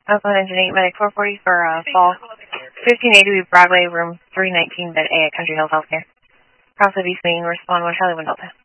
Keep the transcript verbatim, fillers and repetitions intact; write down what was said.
Oakland Engine eight, Medic four forty for uh, fall. fifteen eighty Broadway, room three nineteen, bed A at Country Hills Healthcare. Cross of East Main, respond one Charlie one Delta.